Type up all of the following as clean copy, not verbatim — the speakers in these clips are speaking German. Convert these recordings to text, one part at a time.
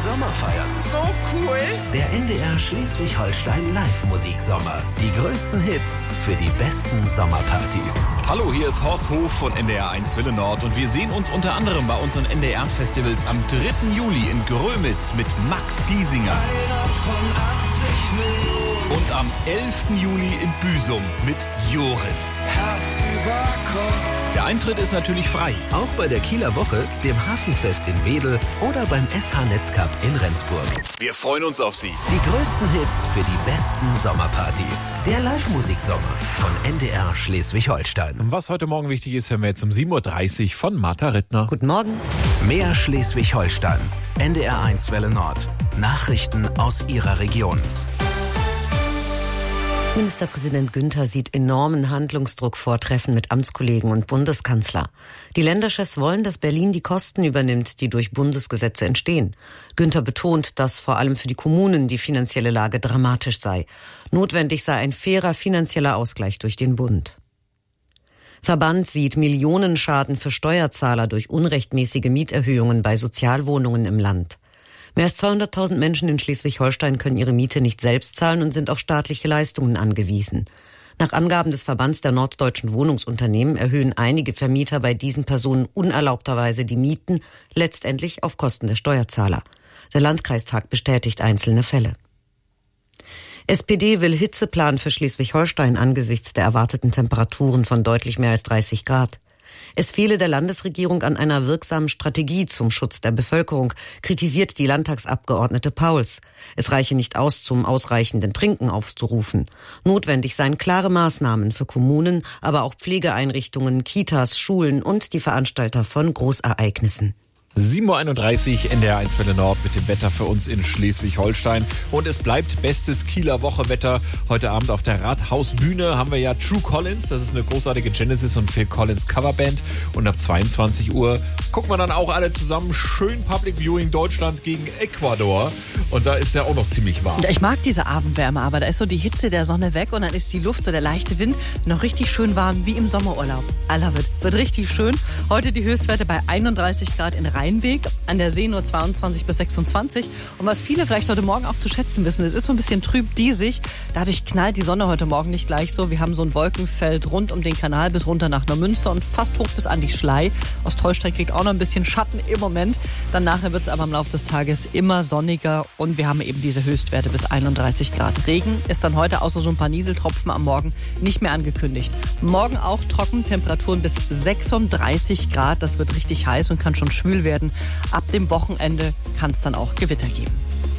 Sommer feiern. So cool. Der NDR Schleswig-Holstein Live-Musiksommer. Die größten Hits für die besten Sommerpartys. Hallo, hier ist Horst Hof von NDR 1 Welle Nord und wir sehen uns unter anderem bei unseren NDR-Festivals am 3. Juli in Grömitz mit Max Giesinger. Einer von 80 Millionen. Und am 11. Juli in Büsum mit Joris. Herz über Kopf. Der Eintritt ist natürlich frei. Auch bei der Kieler Woche, dem Hafenfest in Wedel oder beim SH Netzcup in Rendsburg. Wir freuen uns auf Sie. Die größten Hits für die besten Sommerpartys. Der Live-Musiksommer von NDR Schleswig-Holstein. Was heute Morgen wichtig ist, hören wir jetzt um 7.30 Uhr von Martha Rittner. Guten Morgen. Mehr Schleswig-Holstein. NDR 1 Welle Nord. Nachrichten aus Ihrer Region. Ministerpräsident Günther sieht enormen Handlungsdruck vor Treffen mit Amtskollegen und Bundeskanzler. Die Länderchefs wollen, dass Berlin die Kosten übernimmt, die durch Bundesgesetze entstehen. Günther betont, dass vor allem für die Kommunen die finanzielle Lage dramatisch sei. Notwendig sei ein fairer finanzieller Ausgleich durch den Bund. Verband sieht Millionenschaden für Steuerzahler durch unrechtmäßige Mieterhöhungen bei Sozialwohnungen im Land. Mehr als 200.000 Menschen in Schleswig-Holstein können ihre Miete nicht selbst zahlen und sind auf staatliche Leistungen angewiesen. Nach Angaben des Verbands der norddeutschen Wohnungsunternehmen erhöhen einige Vermieter bei diesen Personen unerlaubterweise die Mieten, letztendlich auf Kosten der Steuerzahler. Der Landkreistag bestätigt einzelne Fälle. SPD will Hitzeplan für Schleswig-Holstein angesichts der erwarteten Temperaturen von deutlich mehr als 30 Grad. Es fehle der Landesregierung an einer wirksamen Strategie zum Schutz der Bevölkerung, kritisiert die Landtagsabgeordnete Pauls. Es reiche nicht aus, zum ausreichenden Trinken aufzurufen. Notwendig seien klare Maßnahmen für Kommunen, aber auch Pflegeeinrichtungen, Kitas, Schulen und die Veranstalter von Großereignissen. 7.31 Uhr NDR 1 Welle Nord mit dem Wetter für uns in Schleswig-Holstein. Und es bleibt bestes Kieler Wochewetter. Heute Abend auf der Rathausbühne haben wir ja True Collins. Das ist eine großartige Genesis und Phil Collins Coverband. Und ab 22 Uhr gucken wir dann auch alle zusammen schön Public Viewing Deutschland gegen Ecuador. Und da ist ja auch noch ziemlich warm. Ich mag diese Abendwärme, aber da ist so die Hitze der Sonne weg und dann ist die Luft, so der leichte Wind, noch richtig schön warm wie im Sommerurlaub. I love it. Wird richtig schön. Heute die Höchstwerte bei 31 Grad in Rheinbeek, an der See nur 22 bis 26. Und was viele vielleicht heute Morgen auch zu schätzen wissen, es ist so ein bisschen trüb diesig. Dadurch knallt die Sonne heute Morgen nicht gleich so. Wir haben so ein Wolkenfeld rund um den Kanal bis runter nach Neumünster und fast hoch bis an die Schlei. Ostholstein kriegt auch noch ein bisschen Schatten im Moment. Dann nachher wird es aber im Laufe des Tages immer sonniger und wir haben eben diese Höchstwerte bis 31 Grad. Regen ist dann heute außer so ein paar Nieseltropfen am Morgen nicht mehr angekündigt. Morgen auch trocken, Temperaturen bis 36 Grad. Das wird richtig heiß und kann schon schwül werden. Ab dem Wochenende kann es dann auch Gewitter geben.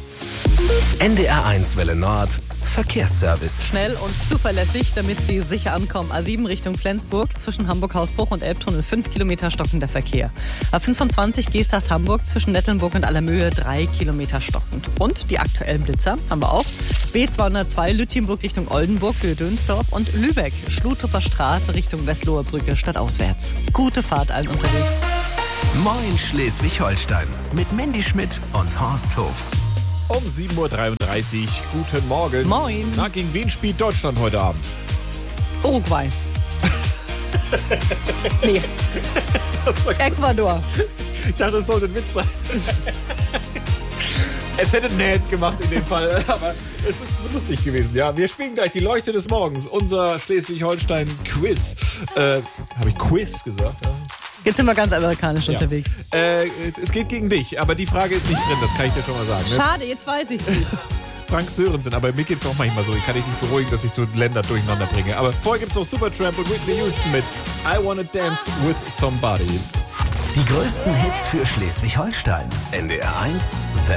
NDR 1 Welle Nord. Verkehrsservice. Schnell und zuverlässig, damit Sie sicher ankommen. A7 Richtung Flensburg, zwischen Hamburg-Hausbruch und Elbtunnel 5 Kilometer stockender Verkehr. A25 Geesthacht-Hamburg, zwischen Nettelnburg und Allermöhe 3 Kilometer stockend. Und die aktuellen Blitzer haben wir auch. B202 Lütjenburg Richtung Oldenburg, Höhe Dönsdorf und Lübeck, Schluthofer Straße Richtung Westloher Brücke stadtauswärts. Gute Fahrt allen unterwegs. Moin Schleswig-Holstein mit Mandy Schmidt und Horst Hof. Um 7.33 Uhr. Guten Morgen. Moin. Na, gegen wen spielt Deutschland heute Abend? Uruguay. Nee. Ecuador. Ich dachte, es sollte ein Witz sein. Es hätte nett gemacht in dem Fall, aber es ist lustig gewesen. Ja, wir spielen gleich die Leuchte des Morgens. Unser Schleswig-Holstein-Quiz. Habe ich Quiz gesagt? Ja. Jetzt sind wir ganz amerikanisch unterwegs. Es geht gegen dich, aber die Frage ist nicht drin, das kann ich dir schon mal sagen. Ne? Schade, jetzt weiß ich sie. Frank Sörensen, aber mir geht es auch manchmal so. Ich kann dich nicht beruhigen, dass ich so Länder durcheinander bringe. Aber vorher gibt es noch Supertramp und Whitney Houston mit I Wanna Dance With Somebody. Die größten Hits für Schleswig-Holstein. NDR 1